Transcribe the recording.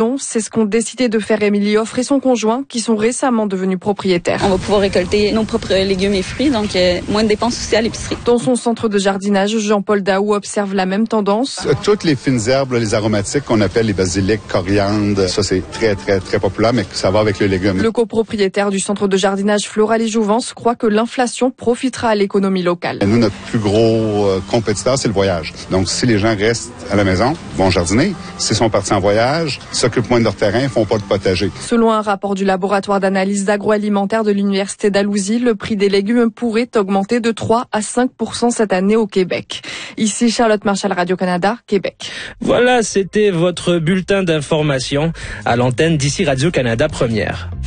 maison. C'est ce qu'ont décidé de faire Émilie Offre et son conjoint qui sont récemment devenus propriétaires. On va pouvoir récolter nos propres légumes et fruits, donc moins de dépenses aussi à l'épicerie. Dans son centre de jardinage, Jean-Paul Daou observe la même tendance. Toutes les fines herbes, les aromatiques qu'on appelle les basiliques, coriandre, ça c'est très populaire, mais ça va avec les légumes. Le copropriétaire du centre de jardinage Floral et Jouvence croit que l'inflation profitera à l'économie locale. Nous, notre plus gros compétiteur, c'est le voyage. Donc, si les gens restent à la maison, vont jardiner. S'ils sont partis en voyage, s'occupent moins de leur terrain, font pas de potager. Selon un rapport du laboratoire d'analyse agroalimentaire de l'Université d'Alousie, le prix des légumes pourrait augmenter de 3 à 5% cette année au Québec. Ici Charlotte Marchal, Radio-Canada, Québec. Voilà, c'était votre bulletin d'information à l'antenne d'ici Radio-Canada Première.